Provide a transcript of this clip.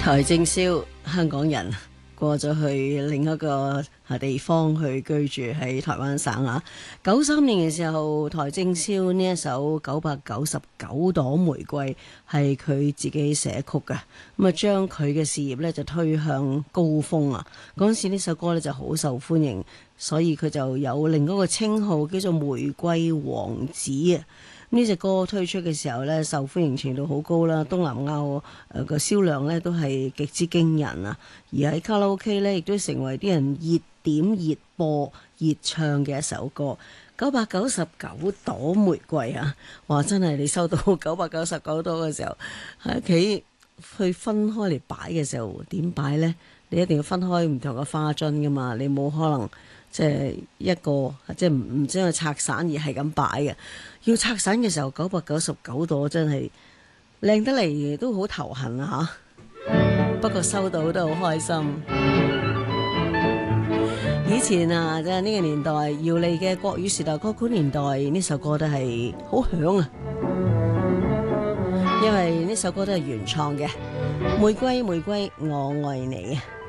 台正宵，香港人過咗去另一個地方去居住喺台灣省啊。93年嘅時候，台正宵呢一首999朵玫瑰係佢自己寫曲嘅，咁啊將佢嘅事業呢就推向高峰啊！嗰陣時呢首歌呢就好受歡迎，所以佢就有另一個稱號叫做玫瑰王子啊！呢隻歌推出嘅時候呢，受歡迎程度好高啦，東南亞個銷量呢都係極之驚人啊！而喺卡拉 OK 呢，亦都成為啲人熱點、熱播、熱唱嘅一首歌。999朵玫瑰啊！哇，真係你收到999朵嘅時候，喺屋企去分開嚟擺嘅時候，點擺呢？你一定要分開唔同嘅花樽噶嘛，你冇可能即係一個即係唔將佢拆散而係咁擺嘅。要拆散嘅時候，999朵真係靚得嚟，都好頭痕啊吓！不過收到都好開心。以前啊，即係呢個年代，姚莉嘅國語時代歌曲年代，呢首歌都係好響啊！因為呢首歌都係原創嘅，玫瑰玫瑰我愛你啊！